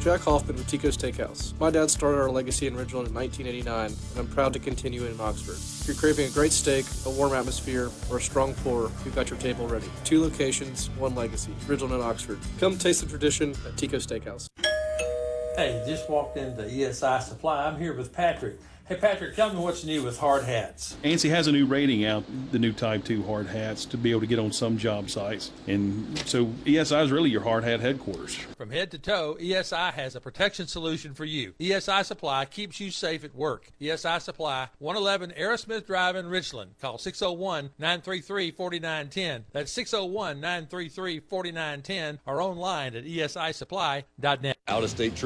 Jack Hoffman with Tico Steakhouse. My dad started our legacy in Ridgeland in 1989, and I'm proud to continue it in Oxford. If you're craving a great steak, a warm atmosphere, or a strong pour, we've got your table ready. 2 locations, 1 legacy. Ridgeland and Oxford. Come taste the tradition at Tico Steakhouse. Hey, just walked into ESI Supply. I'm here with Patrick. Hey, Patrick, tell me what's new with hard hats. ANSI has a new rating out, the new Type 2 hard hats, to be able to get on some job sites. And so ESI is really your hard hat headquarters. From head to toe, ESI has a protection solution for you. ESI Supply keeps you safe at work. ESI Supply, 111 Aerosmith Drive in Richland. Call 601-933-4910. That's 601-933-4910 or online at esisupply.net. Out-of-state